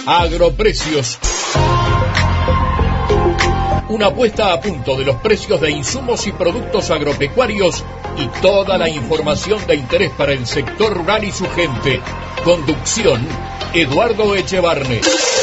Agroprecios. Una puesta a punto de los precios de insumos y productos agropecuarios y toda la información de interés para el sector rural y su gente. Conducción, Eduardo Echevarne.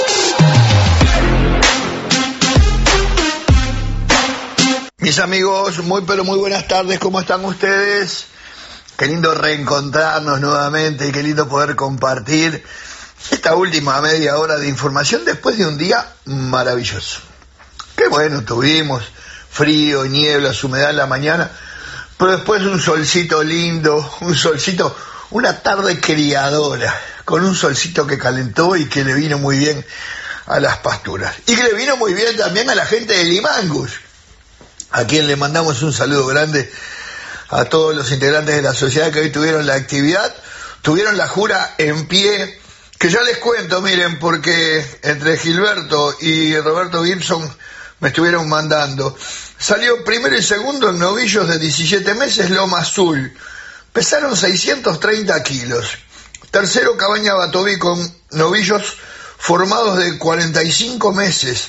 Mis amigos, muy buenas tardes, ¿cómo están ustedes? Qué lindo reencontrarnos nuevamente y qué lindo poder compartir esta última media hora de información después de un día maravilloso. Qué bueno, tuvimos frío, nieblas, humedad en la mañana, pero después un solcito lindo, una tarde criadora, con un solcito que calentó y que le vino muy bien a las pasturas. Y que le vino muy bien también a la gente de Limangus, a quien le mandamos un saludo grande a todos los integrantes de la sociedad que hoy tuvieron la actividad, tuvieron la jura en pie, que ya les cuento, miren, porque entre Gilberto y Roberto Gibson me estuvieron mandando. Salió primero y segundo en novillos de 17 meses, Loma Azul. Pesaron 630 kilos. Tercero, Cabaña Batoví con novillos formados de 45 meses.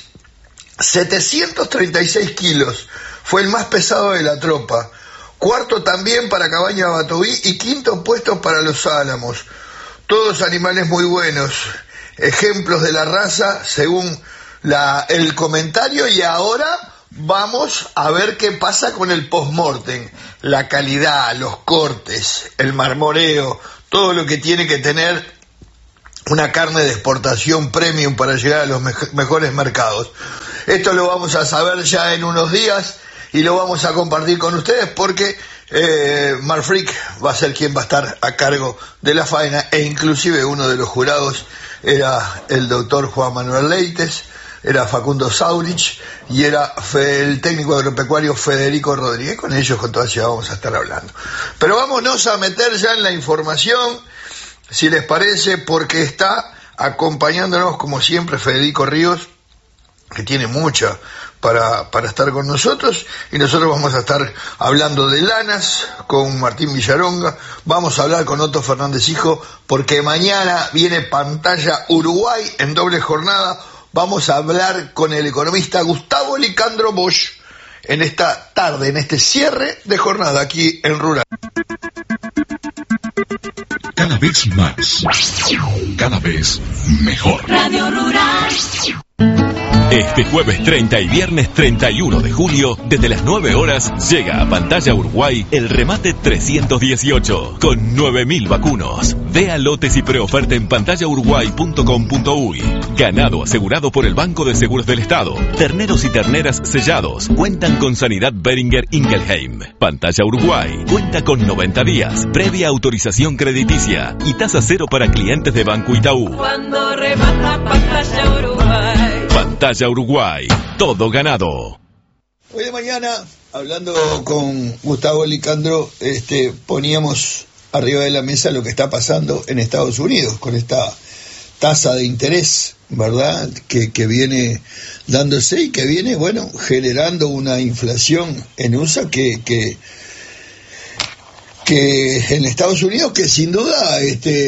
736 kilos. Fue el más pesado de la tropa. Cuarto también para Cabaña Batoví y quinto puesto para Los Álamos. Todos animales muy buenos. Ejemplos de la raza según el comentario, y ahora vamos a ver qué pasa con el post-mortem, la calidad, los cortes, el marmoreo, todo lo que tiene que tener una carne de exportación premium para llegar a los mejores mercados. Esto lo vamos a saber ya en unos días y lo vamos a compartir con ustedes porque Marfric va a ser quien va a estar a cargo de la faena, e inclusive uno de los jurados era el doctor Juan Manuel Leites, era Facundo Saurich y era el técnico agropecuario Federico Rodríguez. Con ellos, con todas ellas vamos a estar hablando. Pero vámonos a meter ya en la información, si les parece, porque está acompañándonos como siempre Federico Ríos, que tiene mucha para estar con nosotros, y nosotros vamos a estar hablando de lanas con Martín Villaronga, vamos a hablar con Otto Fernández Hijo, porque mañana viene Pantalla Uruguay en doble jornada. Vamos a hablar con el economista Gustavo Licandro Bosch en esta tarde, en este cierre de jornada aquí en Rural. Cada vez más, cada vez mejor. Radio Rural. Este jueves 30 y viernes 31 de julio, desde las 9 horas, llega a Pantalla Uruguay el remate 318, con 9.000 vacunos. Vea lotes y preoferta en pantallauruguay.com.uy. Ganado asegurado por el Banco de Seguros del Estado. Terneros y terneras sellados cuentan con Sanidad Beringer Ingelheim. Pantalla Uruguay cuenta con 90 días, previa autorización crediticia y tasa cero para clientes de Banco Itaú. Cuando remata Pantalla Uruguay. Pantalla Uruguay, todo ganado. Hoy de mañana, hablando con Gustavo Licandro, poníamos arriba de la mesa lo que está pasando en Estados Unidos con esta tasa de interés, ¿verdad?, que viene dándose y que viene, bueno, generando una inflación en USA que en Estados Unidos, que sin duda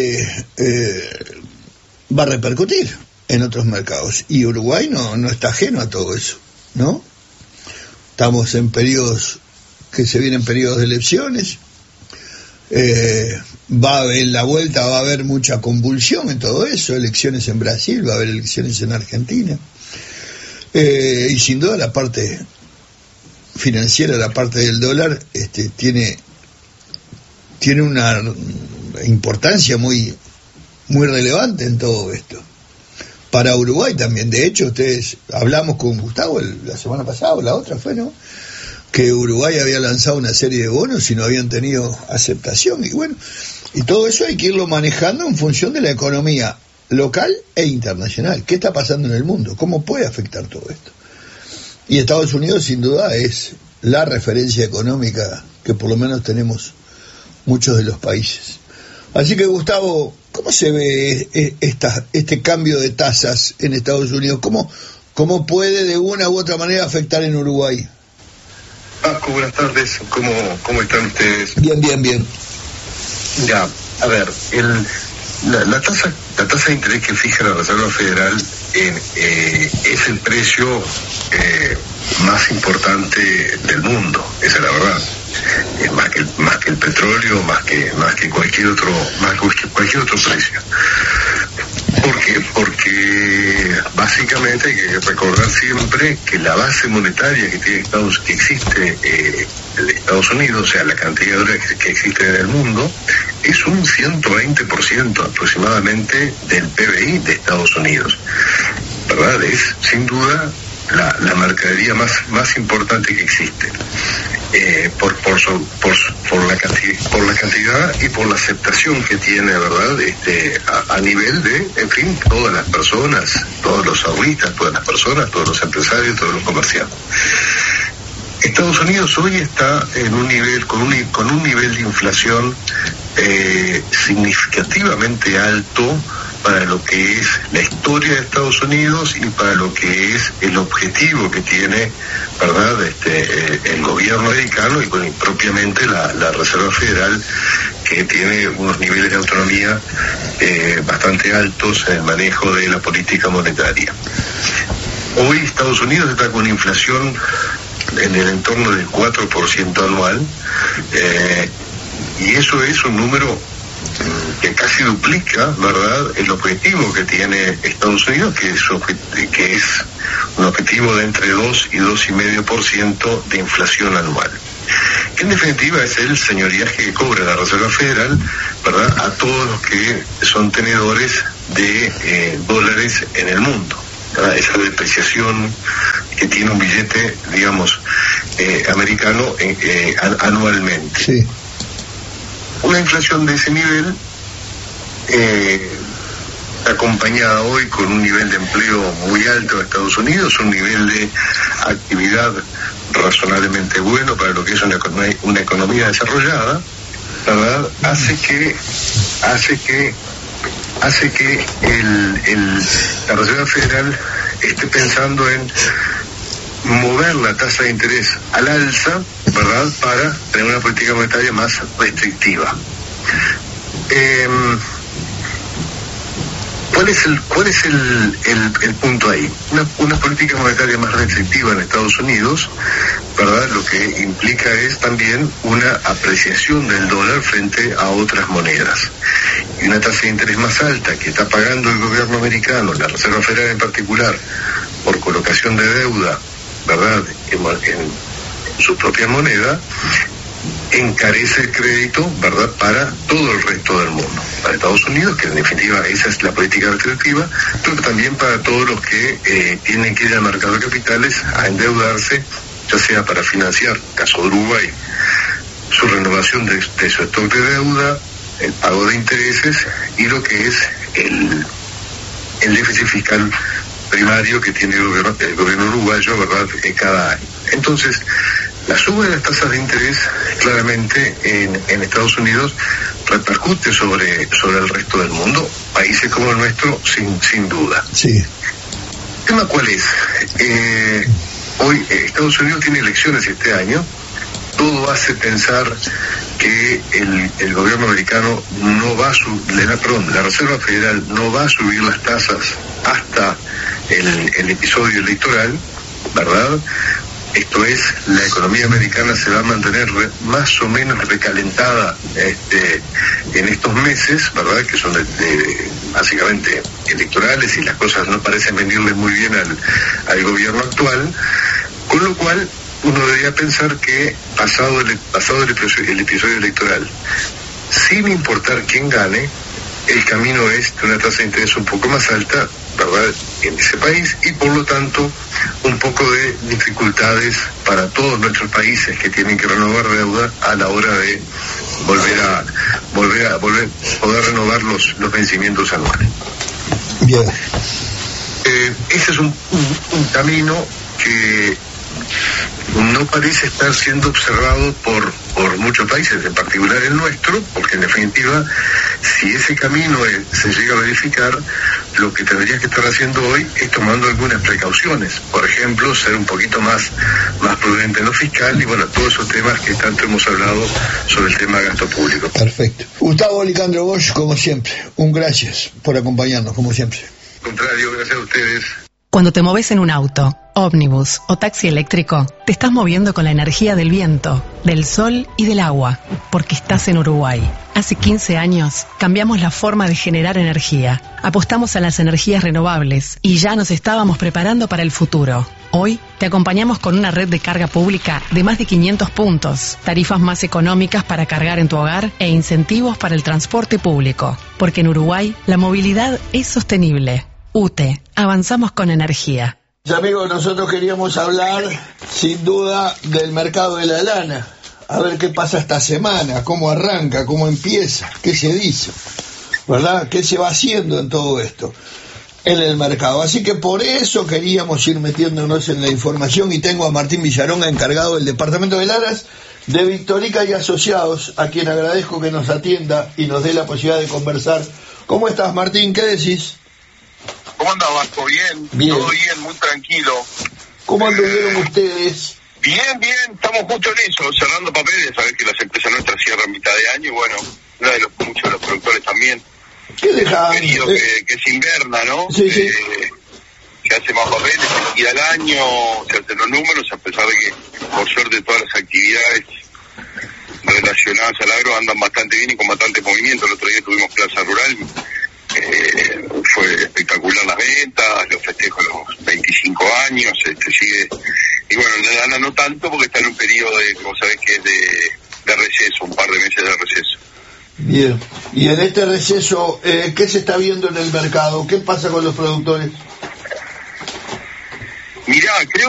va a repercutir en otros mercados, y Uruguay no está ajeno a todo eso, ¿no? Estamos en periodos que se vienen periodos de elecciones, en la vuelta va a haber mucha convulsión en todo eso, elecciones en Brasil, va a haber elecciones en Argentina, y sin duda la parte financiera, la parte del dólar, tiene una importancia muy relevante en todo esto. Para Uruguay también, de hecho, ustedes hablamos con Gustavo la semana pasada, o la otra fue, ¿no?, que Uruguay había lanzado una serie de bonos y no habían tenido aceptación, y bueno, y todo eso hay que irlo manejando en función de la economía local e internacional. ¿Qué está pasando en el mundo? ¿Cómo puede afectar todo esto? Y Estados Unidos sin duda es la referencia económica que por lo menos tenemos muchos de los países. Así que, Gustavo, ¿cómo se ve este cambio de tasas en Estados Unidos? ¿Cómo puede de una u otra manera afectar en Uruguay? Paco, buenas tardes. ¿Cómo están ustedes? Bien. Ya, a ver, La tasa de interés que fija la Reserva Federal es el precio más importante del mundo, esa es la verdad. Es más que el petróleo, más que cualquier otro precio. ¿Por qué? Porque básicamente hay que recordar siempre que la base monetaria que existe en Estados Unidos, o sea, la cantidad de dólares que existe en el mundo, es un 120% aproximadamente del PBI de Estados Unidos. ¿Verdad? Es sin duda la mercadería más importante que existe. Por la cantidad y por la aceptación que tiene, ¿verdad? A nivel de, en fin, todas las personas, todos los ahorristas, todas las personas, todos los empresarios, todos los comerciantes. Estados Unidos hoy está en un nivel, con un nivel de inflación significativamente alto para lo que es la historia de Estados Unidos y para lo que es el objetivo que tiene, ¿verdad?, el gobierno americano y propiamente la Reserva Federal, que tiene unos niveles de autonomía bastante altos en el manejo de la política monetaria. Hoy Estados Unidos está con una inflación en el entorno del 4% anual, y eso es un número que casi duplica, ¿verdad?, el objetivo que tiene Estados Unidos, que es un objetivo de entre 2 y 2,5% de inflación anual. Que en definitiva es el señoriaje que cobra la Reserva Federal, ¿verdad?, a todos los que son tenedores de dólares en el mundo. ¿Verdad? Esa depreciación que tiene un billete, digamos, americano anualmente. Sí. Una inflación de ese nivel, acompañada hoy con un nivel de empleo muy alto en Estados Unidos, un nivel de actividad razonablemente bueno para lo que es una economía desarrollada, ¿verdad?, hace que la Reserva Federal esté pensando en mover la tasa de interés al alza, ¿verdad?, para tener una política monetaria más restrictiva. ¿Cuál es el punto ahí? Una política monetaria más restrictiva en Estados Unidos, ¿verdad?, lo que implica es también una apreciación del dólar frente a otras monedas. Y una tasa de interés más alta que está pagando el gobierno americano, la Reserva Federal en particular, por colocación de deuda, ¿verdad?, en su propia moneda, encarece el crédito, ¿verdad?, para todo el resto del mundo. Para Estados Unidos, que en definitiva esa es la política restrictiva, pero también para todos los que tienen que ir al mercado de capitales a endeudarse, ya sea para financiar, caso de Uruguay, su renovación de su stock de deuda, el pago de intereses y lo que es el déficit fiscal primario que tiene el gobierno uruguayo, ¿verdad?, cada año. Entonces, la suba de las tasas de interés claramente en Estados Unidos repercute sobre el resto del mundo, países como el nuestro sin duda. Sí. ¿El tema cuál es? Hoy Estados Unidos tiene elecciones este año. Todo hace pensar que el gobierno americano la Reserva Federal no va a subir las tasas hasta el episodio electoral, ¿verdad? Esto es, la economía americana se va a mantener más o menos recalentada en estos meses, ¿verdad?, que son básicamente electorales y las cosas no parecen venirle muy bien al gobierno actual, con lo cual uno debería pensar que pasado el episodio electoral, sin importar quién gane, el camino es de una tasa de interés un poco más alta, ¿verdad?, en ese país, y por lo tanto un poco de dificultades para todos nuestros países que tienen que renovar deuda a la hora de poder renovar los vencimientos anuales. Bien. Ese es un camino que no parece estar siendo observado por muchos países, en particular el nuestro, porque en definitiva, si ese camino se llega a verificar, lo que tendrías que estar haciendo hoy es tomando algunas precauciones. Por ejemplo, ser un poquito más prudente en lo fiscal y bueno, todos esos temas que tanto hemos hablado sobre el tema de gasto público. Perfecto. Gustavo Licandro Bosch, como siempre, un gracias por acompañarnos, como siempre. Al contrario, gracias a ustedes. Cuando te moves en un auto, ómnibus o taxi eléctrico, te estás moviendo con la energía del viento, del sol y del agua, porque estás en Uruguay. Hace 15 años cambiamos la forma de generar energía, apostamos a las energías renovables y ya nos estábamos preparando para el futuro. Hoy te acompañamos con una red de carga pública de más de 500 puntos, tarifas más económicas para cargar en tu hogar e incentivos para el transporte público, porque en Uruguay la movilidad es sostenible. UTE, avanzamos con energía. Amigos, nosotros queríamos hablar sin duda del mercado de la lana, a ver qué pasa esta semana, cómo arranca, cómo empieza, qué se dice, ¿verdad? ¿Qué se va haciendo en todo esto, en el mercado? Así que por eso queríamos ir metiéndonos en la información y tengo a Martín Villaronga, encargado del departamento de Laras de Victorica y Asociados, a quien agradezco que nos atienda y nos dé la posibilidad de conversar. ¿Cómo estás, Martín? ¿Qué decís? ¿Cómo anda, Vasco? Bien, todo bien, muy tranquilo. ¿Cómo anduvieron ustedes? Bien, estamos justo en eso, cerrando papeles. Sabés que las empresas nuestras cierran mitad de año y bueno, muchos de los productores también. ¿Qué dejan? Querido que se inverna, ¿no? Sí. Se hace más papeles, se liquida el año, se hacen los números, a pesar de que, por suerte, todas las actividades relacionadas al agro andan bastante bien y con bastante movimiento. El otro día tuvimos Plaza Rural. Fue espectacular las ventas, los festejos los 25 años, sigue, y bueno, la lana no tanto porque está en un periodo de, como sabés, que es de receso, un par de meses de receso. Bien, y en este receso, ¿qué se está viendo en el mercado? ¿Qué pasa con los productores? Mirá, creo